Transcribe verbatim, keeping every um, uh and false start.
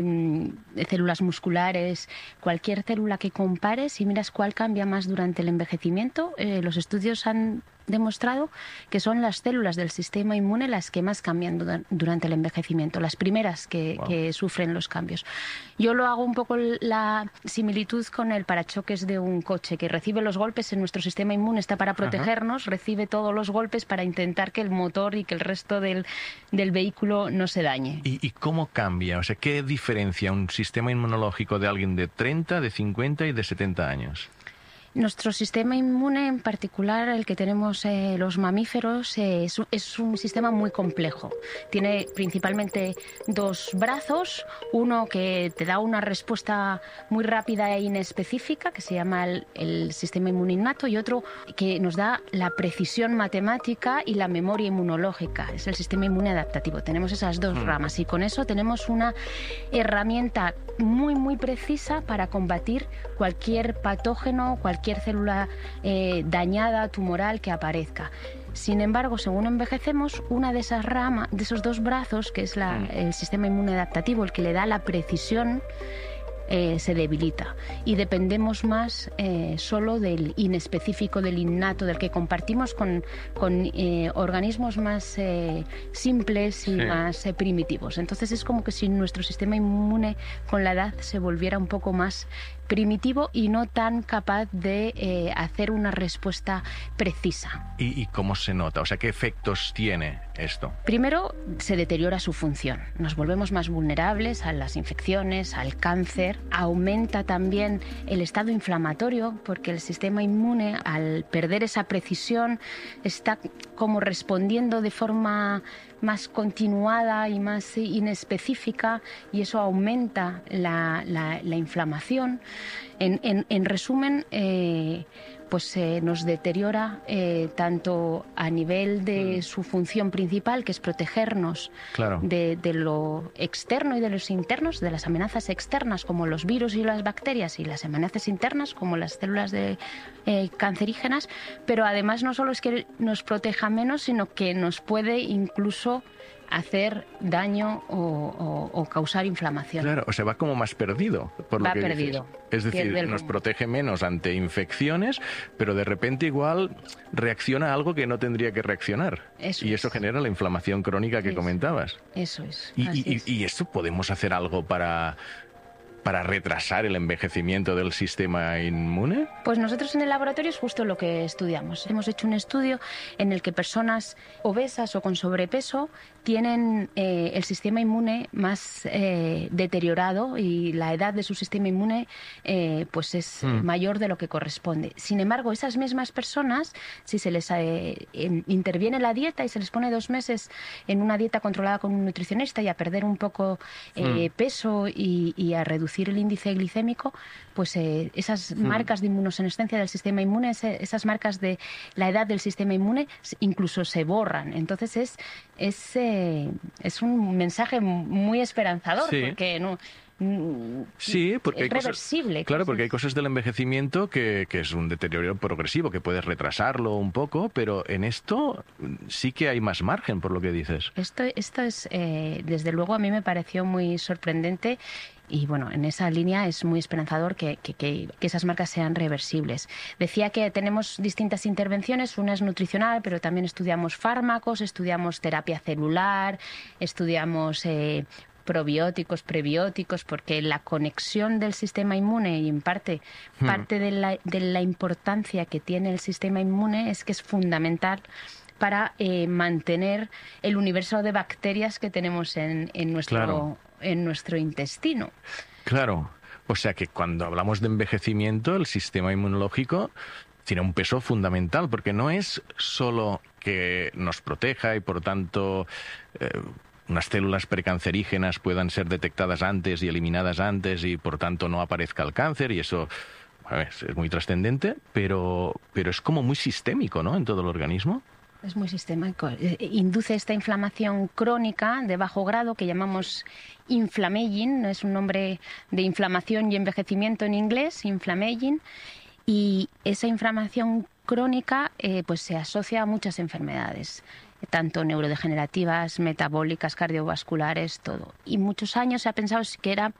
de células musculares, cualquier célula que compares y miras cuál cambia más durante el envejecimiento, eh, los estudios han demostrado que son las células del sistema inmune las que más cambian du- durante el envejecimiento, las primeras que, Wow. que sufren los cambios. Yo lo hago un poco la similitud con el parachoques de un coche que recibe los golpes, en nuestro sistema inmune está para protegernos, Ajá. recibe todos los golpes para intentar que el motor y que el resto del, del vehículo no se dañe. ¿Y, ¿Y cómo cambia? O sea, ¿qué diferencia un sistema inmunológico de alguien de treinta, de cincuenta y de setenta años? Nuestro sistema inmune, en particular el que tenemos eh, los mamíferos, eh, es, es un sistema muy complejo. Tiene principalmente dos brazos, uno que te da una respuesta muy rápida e inespecífica, que se llama el, el sistema inmune innato, y otro que nos da la precisión matemática y la memoria inmunológica. Es el sistema inmune adaptativo. Tenemos esas dos mm. ramas y con eso tenemos una herramienta muy, muy precisa para combatir cualquier patógeno, cualquier cualquier célula eh, dañada, tumoral que aparezca. Sin embargo, según envejecemos, una de esas ramas, de esos dos brazos, que es la, mm. el sistema inmune adaptativo, el que le da la precisión, eh, se debilita y dependemos más eh, solo del inespecífico, del innato, del que compartimos con, con eh, organismos más eh, simples y sí. más eh, primitivos. Entonces es como que si nuestro sistema inmune con la edad se volviera un poco más primitivo y no tan capaz de eh, hacer una respuesta precisa. ¿Y, ¿Y cómo se nota? O sea, ¿qué efectos tiene esto? Primero, se deteriora su función. Nos volvemos más vulnerables a las infecciones, al cáncer. Aumenta también el estado inflamatorio porque el sistema inmune, al perder esa precisión, está como respondiendo de forma más continuada y más inespecífica, y eso aumenta la, la, la inflamación. En, en, en resumen, eh, pues eh, nos deteriora eh, tanto a nivel de mm. su función principal, que es protegernos claro. de, de lo externo y de los internos, de las amenazas externas como los virus y las bacterias, y las amenazas internas como las células de, eh, cancerígenas, pero además no solo es que nos proteja menos, sino que nos puede incluso hacer daño o, o, o causar inflamación. Claro, o sea, va como más perdido. Por va lo que perdido. Dices. Es decir, nos protege menos ante infecciones, pero de repente igual reacciona a algo que no tendría que reaccionar. Eso y eso es. genera la inflamación crónica que eso. comentabas. Eso es. Y, Así y, es. y esto podemos hacer algo para... para retrasar el envejecimiento del sistema inmune? Pues nosotros en el laboratorio es justo lo que estudiamos. Hemos hecho un estudio en el que personas obesas o con sobrepeso tienen eh, el sistema inmune más eh, deteriorado y la edad de su sistema inmune eh, pues es mm. mayor de lo que corresponde. Sin embargo, esas mismas personas, si se les eh, en, interviene la dieta y se les pone dos meses en una dieta controlada con un nutricionista y a perder un poco eh, mm. peso y, y a reducir el índice glicémico, pues eh, esas mm. marcas de inmunosenescencia del sistema inmune, esas marcas de la edad del sistema inmune, incluso se borran. Entonces es es, eh, es un mensaje muy esperanzador, sí. porque no... Sí, porque es hay reversible. Cosas, claro, porque hay cosas del envejecimiento que, que es un deterioro progresivo, que puedes retrasarlo un poco, pero en esto sí que hay más margen, por lo que dices. Esto, esto es, eh, desde luego, a mí me pareció muy sorprendente. Y bueno, en esa línea es muy esperanzador que, que, que, que esas marcas sean reversibles. Decía que tenemos distintas intervenciones, una es nutricional, pero también estudiamos fármacos, estudiamos terapia celular, estudiamos eh, probióticos, prebióticos, porque la conexión del sistema inmune y en parte, hmm. parte de la, de la importancia que tiene el sistema inmune es que es fundamental para eh, mantener el universo de bacterias que tenemos en, en nuestro... Claro. en nuestro intestino. Claro, o sea que cuando hablamos de envejecimiento, el sistema inmunológico tiene un peso fundamental, porque no es solo que nos proteja y por tanto eh, unas células precancerígenas puedan ser detectadas antes y eliminadas antes y por tanto no aparezca el cáncer, y eso bueno, es, es muy trascendente, pero, pero es como muy sistémico, ¿no?, en todo el organismo. Es muy sistémico. Induce esta inflamación crónica de bajo grado que llamamos inflammaging, es un nombre de inflamación y envejecimiento en inglés, inflammaging, y esa inflamación crónica eh, pues se asocia a muchas enfermedades. tanto neurodegenerativas, metabólicas, cardiovasculares, todo. Y muchos años se ha pensado que era